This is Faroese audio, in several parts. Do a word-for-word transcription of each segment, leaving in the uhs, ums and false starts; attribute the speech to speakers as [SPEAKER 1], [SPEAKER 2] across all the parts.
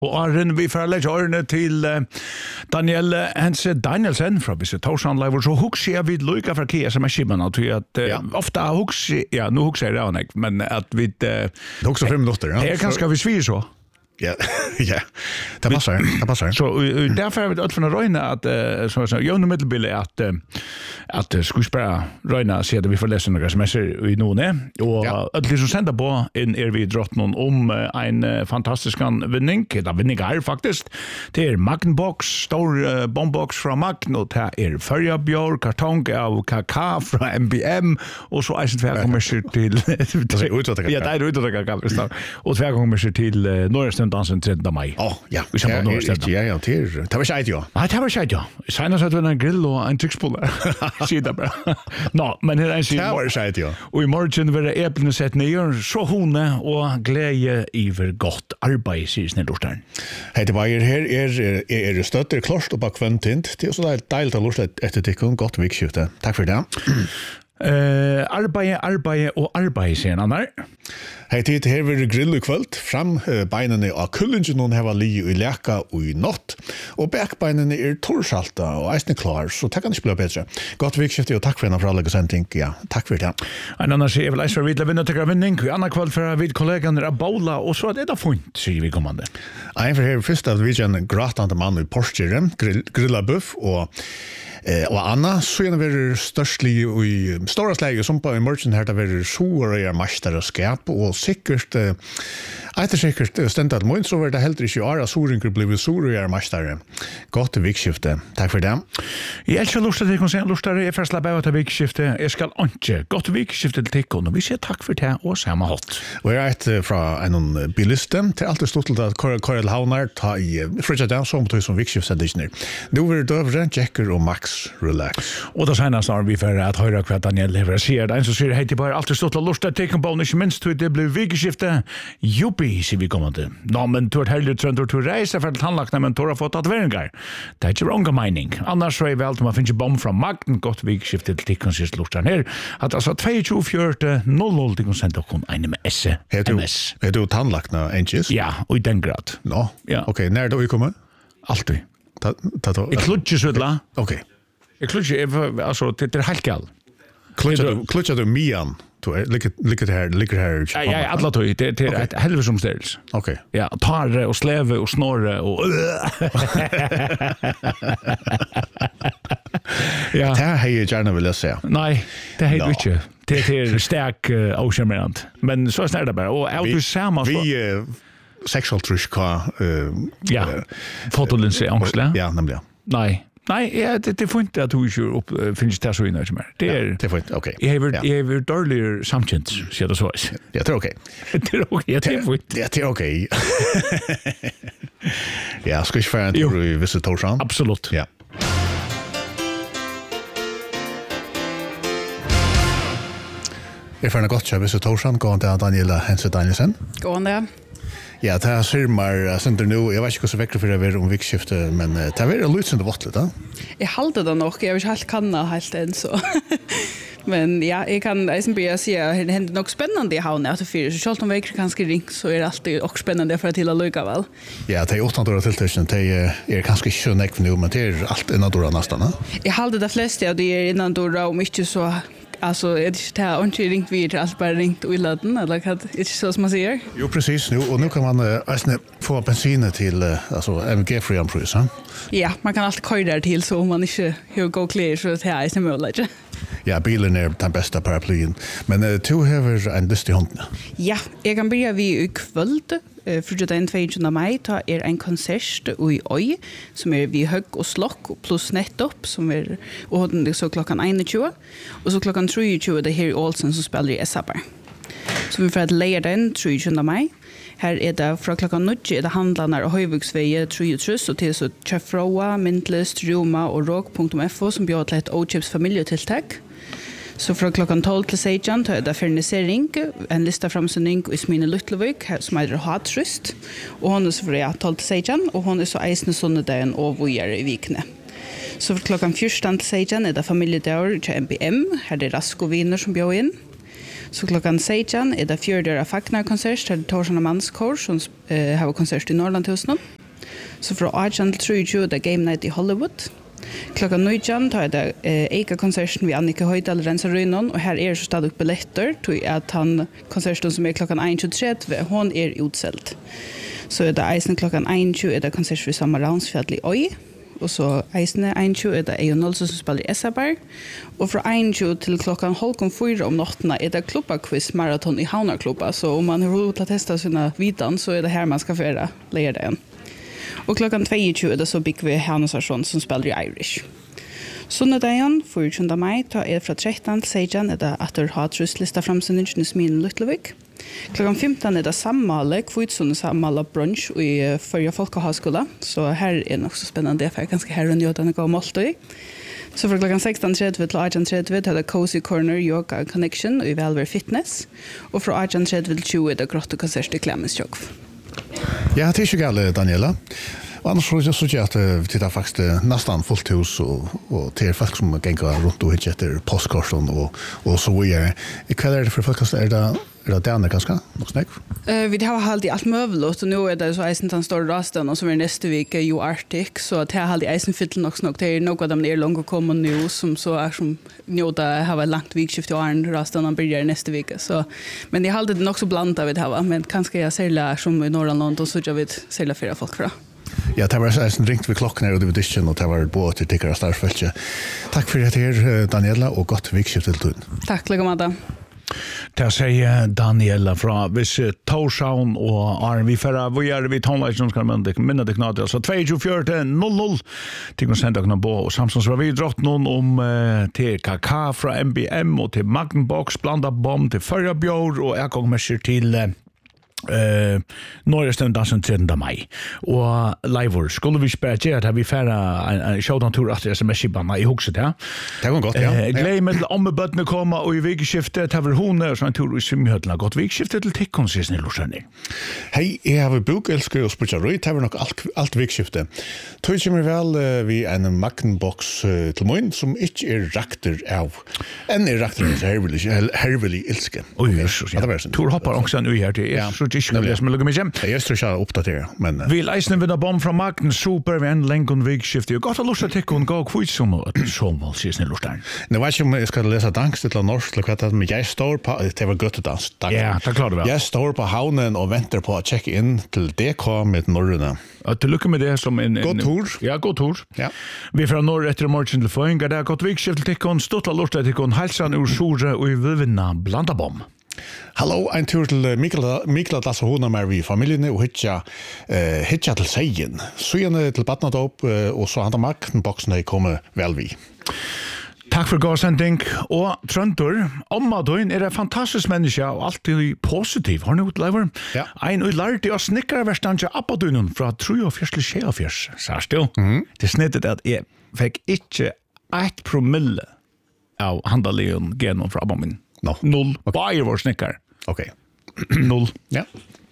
[SPEAKER 1] Og Arjen, vi får legge årene til uh, Daniel Hense Danielsen fra Visse Torsan Live, så husker jeg vid Luika fra Kia som er skibben, at, at uh, ja. ofte husker, ja, nu husker jeg det også, men at vi... Uh,
[SPEAKER 2] det husker fem minutter, ja.
[SPEAKER 1] Det er kanskje vi svir så.
[SPEAKER 2] Ja, ja. Det passar, det passar.
[SPEAKER 1] Så uh, derfor er vi alt for å røyne at, uh, som jeg sa, Jon Middelbille, at, uh, at uh, skulle spørre røyne og si at vi får lese noen sms'er i noen, og ja. alt de som sender på inn er vi drott noen om uh, en uh, fantastisk vinning, eller vinning er faktisk, det er Magnbox, stor uh, bombox fra Magn, og det er Førjabjør, kartong av Kaka fra M B M, og så er det tverkommerser til...
[SPEAKER 2] Det er utrettet
[SPEAKER 1] Ja, det er utrettet Kaka, og tverkommerser til uh, Norrøsten dansen tredje maj.
[SPEAKER 2] Ja, ja.
[SPEAKER 1] Vi kommer nå stedet.
[SPEAKER 2] Ja, ja, det er- det var skjeit, ja.
[SPEAKER 1] Nei, det var skjeit, ja. Senest at vi har en grill og en trykkspole. Sier det bare. Nå, men her er en
[SPEAKER 2] Det
[SPEAKER 1] siden.
[SPEAKER 2] var skjeit, ja.
[SPEAKER 1] Og i morgen vil det eplene sett ned, så hone og glede iver godt arbeid, sier snillorsteren.
[SPEAKER 2] Hei til Bayer, her er, er, er støtter klart og bakventint, til så det er deilig å lort etter tikkun, godt vikskifte. Takk for det.
[SPEAKER 1] Uh, arbeid, arbeid og arbeid, sier han der.
[SPEAKER 2] Hei tid, her vil grill i kvöld, fram uh, beinene av kullingen noen heva li i leka og i natt, og bakbeinene er torsalta og eisne klar, så takk kan ikke bli bedre. Godt vikskifte, og takk for en av fralegg og sending, ja, takk for det.
[SPEAKER 1] En annen sier, jeg vil eis for vidle vinner til vinning, og annan kveld for vid kollegaene av Baula, og så er det da funnet, sier vi kommande.
[SPEAKER 2] Ein for her først av vi en gratande mann i Porsche, grill, grilla buff, og Eh, og Anna, så gjerne være størstlig i stora slæge, som på i morgen her, det være soer og er mesterskap, og sikkert, eh, etter sikkert stendet mån, så var det heller ikke åra soringer blivet soer og er mestere. Godt vikskifte. Takk for det.
[SPEAKER 1] Jeg elsker lustet til konsen, lustet jeg får slappe av til vikskifte. Jeg skal ikke. Godt vikskifte til tikkene, og vi sier takk for det, og samme hatt.
[SPEAKER 2] Og jeg er et fra en biliste, til alt er stort til at Karel Havnar ta i frutja dem, som tog som vikskiftsendisjoner. Nå vil det døvre, Jekker og Max relax.
[SPEAKER 1] Og det seneste har vi for at høyre hva Daniel lever sier. Det er en som sier hei til bare alltid stått og lustet tikkene på, og ikke minst til det blir vikskifte. Juppi, sier vi kommende. Nå, men du har heller trønt til å reise for tannlakene, men du har fått tatoveringer. Det er ikke vronga mening. Annars så er vi alt om å finne bom fra Magden, godt vikskifte til tikkene sist lustet her. At altså tjueto fjørte null null tikkene sendte dere en med S M S.
[SPEAKER 2] Er du tannlakene, Engis?
[SPEAKER 1] Ja, og i den grad.
[SPEAKER 2] Nå,
[SPEAKER 1] ja.
[SPEAKER 2] Ok, når er det vi kommer?
[SPEAKER 1] Alltid.
[SPEAKER 2] Ta, ta, ta,
[SPEAKER 1] Jeg kludger sødla.
[SPEAKER 2] Ok.
[SPEAKER 1] Jeg kludger, altså, det er helt galt.
[SPEAKER 2] Klutcher du mian? Du er ligger her, ligger her.
[SPEAKER 1] Ja, ja, alla tog. Det det är ett helvetes omställs.
[SPEAKER 2] Okej.
[SPEAKER 1] Ja, tarre och sleve och snorre och
[SPEAKER 2] Ja. Det har jag gärna vill säga.
[SPEAKER 1] Nej, det har du inte. Det är stark okämmerant. Men så är det bara. Och är du samma så
[SPEAKER 2] vi sexual truska eh
[SPEAKER 1] ja. Fotolinse ångsle.
[SPEAKER 2] Ja, nämligen.
[SPEAKER 1] Nej. Nej, ja, det det får inte att du ju upp finns det så inne mer. Det är
[SPEAKER 2] det får inte. Okej.
[SPEAKER 1] Jag har jag har dåliga samtjänst, så det så.
[SPEAKER 2] Ja, det är okej.
[SPEAKER 1] Det är okej. Det är
[SPEAKER 2] det är okej. Ja, ska vi få en visit Torsan?
[SPEAKER 1] Absolut.
[SPEAKER 2] Ja. Jag får en gott köp visit Torsan, går det Daniela Hense Danielsen.
[SPEAKER 3] Går det?
[SPEAKER 2] Ja, det er sirmar sender nu. Jeg vet ikke hvordan vekker for det er om vikskifte, men det er veldig lydsende vattlet, da.
[SPEAKER 3] Jeg halte det nok. Jeg vil ikke helt kanna helt enn, så. Men ja, jeg kan eisen börja säga att det händer något spännande i havn att för så självt om veckor kanske ring så är det alltid också spännande för att till att lycka väl.
[SPEAKER 2] Ja, det är åtta år till tusen. Det är kanske inte så näck nu, men det är allt innan då nästan.
[SPEAKER 3] Jag hade det flesta av det är innan då och mycket så alltså är det inte här inte ringt vid allt bara ringt och laden eller vad det är så som man säger.
[SPEAKER 2] Jo precis nu och nu kan man alltså få bensin till alltså M G free pris, va?
[SPEAKER 3] Ja, man kan alltid köra där till så om man inte hur gå klar så det här är inte möjligt.
[SPEAKER 2] Ja, bilen är den bästa paraplyen. Men uh, du har en list i hånden.
[SPEAKER 3] Ja, jag kan börja vid i kväll. Uh, för den tjugonde maj tar är en konsert i Oj som är vid Hög och Slock plus Nettopp som är och den är så klockan tjugo och så klockan tjugo det Harry Olsen som spelar i S-Abbar. Så vi får att leja den tjugonde maj. Här är det från klockan nio är det handlarna och Höjvuxväge trettiotre och till så Chefroa, Mintlist, Roma och rock punkt f o som bjöd till ett O-chips familjetilltag. Så från klockan tolv till sexton tar det fernisering, en lista framsändning i Smine Luttlevik som heter Hatrust. Och hon är så för tolv till sexton och hon är så eisne söndagen och vågare i Vikne. Så från klockan fjorton till sexton är det familjedagar till M B M. Här är det Rasko viner som bjöd in. Så klockan sexton är det fjärde Fagnar-konsert, där Torsson och Manskår som uh, har konsert i Norrlandhusen. Så från arton till tjugo det Game Night i Hollywood. Klockan nitton tar det uh, Eika-konserten vid Annika Høydal Rensa Rynon, och här är så stadigt biljetter, tror att han konserten som är klockan en tjugotre, hon är utsälld. Så är det eisen klockan en tjugo är det konsert vid samma Ransfjall i Oj. Och så eisne en tjugo är det Ejon Olsen som spelar i Essabar. Och från en tjugo till klockan halv fyra om nattena är det klubba-quiz maraton i Haunarklubba. Så om man har råd att testa sina vidan så är det här man ska föra lärdagen. Och klockan tjugo är det så bygg vi Hannesarson som spelar i Irish. Sunnadagen, fjortonde maj, tar är från tretton till sexton är det att du har truslista framsynningen i Sminen Luttlevik. Klockan femton är det sammalet, kvitsunde sammalet brunch i Förja Folkhögskola. Så här är det också spännande, för jag ganska här och njötande gå måltid. Så från klockan sexton trettio till arton trettio är det Cozy Corner Yoga Connection i Velver Fitness. Och från arton trettio till tjugo är det Grottekonsert i Klemensjokv.
[SPEAKER 2] Ja, det är ju galet, Daniela. Och annars så så jag att vi tittar faktiskt nästan fullt hus och och till folk som gänga runt och hittar postkarton och och så vidare. Vad är det för folk är det är det där ganska något snack?
[SPEAKER 3] Eh vi har hållit allt möbelt och nu är det så isen den står rastan och så är nästa vecka ju Arctic så att jag hållit isen fittel nog snack det är något av dem är långt komma nu som så är som njuta har ett långt vikskift och arn rastan och börjar nästa vecka så men jag hållit det nog så blandat vid här men kanske jag sälja som i Norrland och så jag vet sälja för folk fra.
[SPEAKER 2] Ja, det var så ringt vi klockan här och det var disken och det var båt till tycker starfältje. Tack för det här Daniela och gott vikskift till.
[SPEAKER 3] Tack Legamata.
[SPEAKER 1] Det säger Daniela från vis Torshavn och Arn vi förra vi är vi tonlight som ska man minna det knadde så tjugofyra noll noll till kan sända kan bo och Samsons var vi drott någon om till K K från M B M och till Magnbox blanda bomb till förra bjord och jag kommer till Eh norrsten dansen tredje maj och live skulle vi spela det har vi färra en showdown tour att S M S-banna i huset ja.
[SPEAKER 2] Det går gott ja.
[SPEAKER 1] Glöm med om button komma och i vikskiftet har vi hon och så en tur i simhöllarna gott vikskiftet till tickonsisen i Lushani.
[SPEAKER 2] Hej, jag har bok älskar och spela röt har vi nog allt allt vikskifte. Tror jag mig väl vi en Magnbox till mun som inte är rakter av. En är rakter så hervelig hervelig älskar.
[SPEAKER 1] Oj Jesus. Tur hoppar också nu här till så det ska det som lugga mig hem.
[SPEAKER 2] Jag ska köra uppdatera men
[SPEAKER 1] vi läsner vinna bomb från Magn super vän länkon vikskifte. Jag gott att lusta till kon gå kvits som som väl ses ni lustar.
[SPEAKER 2] Nu vet jag om jag ska läsa dansk till norsk och vad med jag står på det var gott dans.
[SPEAKER 1] Ja, det klarar du väl.
[SPEAKER 2] Jag står på havnen och väntar på att checka in till D K med Norröna.
[SPEAKER 1] Att till lycka med det som en
[SPEAKER 2] god tur.
[SPEAKER 1] Ja, god tur.
[SPEAKER 2] Ja.
[SPEAKER 1] Vi från norr efter morgon till förringar där gott vikskifte till kon stotta lusta till kon hälsan ur sura och vi vinna blanda bomb.
[SPEAKER 2] Hallo, en tur til Mikael Mikael Lasse Hona med vi familien og hitja eh hitja til seien. Så gjerne til badnadop og så han Magnboxen er komme vel vi.
[SPEAKER 1] Takk for god sending. Og Trøndur, Ommadøyn er en fantastisk menneske og alltid positiv. Har ni utlever?
[SPEAKER 2] Ja.
[SPEAKER 1] En utlærte og snikkere verstand til Abbadøynen fra trojofjers til tjejofjers. Sars du?
[SPEAKER 2] Mm.
[SPEAKER 1] Det snittet at jeg fikk ikke ett promille av handaligen genom fra Abba min.
[SPEAKER 2] No.
[SPEAKER 1] Null. Okay. Bare vår snikkere.
[SPEAKER 2] Okej.
[SPEAKER 1] Null.
[SPEAKER 2] Ja.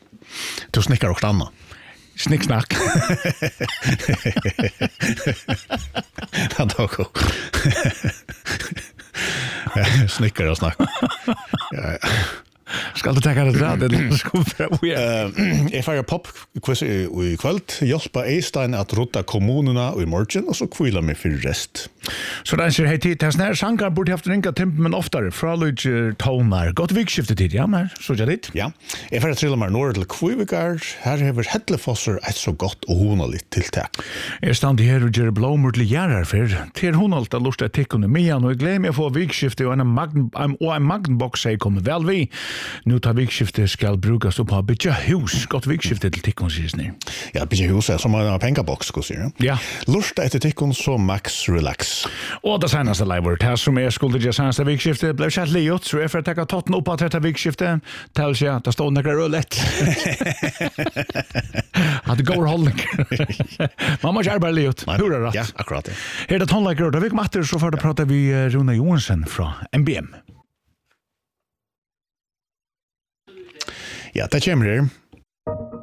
[SPEAKER 2] Du snickar också Anna.
[SPEAKER 1] Snicksnack.
[SPEAKER 2] Ja, då går. Snickar och snack. Ja.
[SPEAKER 1] Skal du tenke det rad? Det skal vi
[SPEAKER 2] Jeg får pop quiz i kveld. Hjelpa Eistein at rota kommunerna i morgen, og så kvila meg for rest.
[SPEAKER 1] Så den sier hei tid. Testen her sanger burde haft ringa tempen, men oftere. Fraløyger toner. Godt vikskiftet tid, ja, men så er det dit.
[SPEAKER 2] Ja. Jeg får trilla meg nord til Kvivikar. Her hever Hedlefosser et så godt og honaligt tiltak.
[SPEAKER 1] Jeg stand her og gjør blåmur til gjerrar for. Til honalt har lust til ekonomien, og jeg gleder meg å få vikskiftet og en magnbox jeg kommer vel vi. Nu tar vikskiftet skal brukas upp på bytja hus. Gott vikskiftet til tikkon, sier ni.
[SPEAKER 2] Ja, bytja hus er som en pengabox, skal sier.
[SPEAKER 1] Ja.
[SPEAKER 2] Lursta etter tikkon så max relax.
[SPEAKER 1] Og det senaste lever, det som er skuldet jeg senaste vikskiftet, ble kjent liot, så jeg får tekka totten opp av dette vikskiftet, til seg at det stod nekker rødlett. At det går holdning. Man må ikke arbeide liot. Hurra rett.
[SPEAKER 2] Ja, akkurat det.
[SPEAKER 1] Her er det tonleiker, da vi kommer etter, så får det prate vi Rune Johansen fra M B M.
[SPEAKER 2] Ja, det kommer her.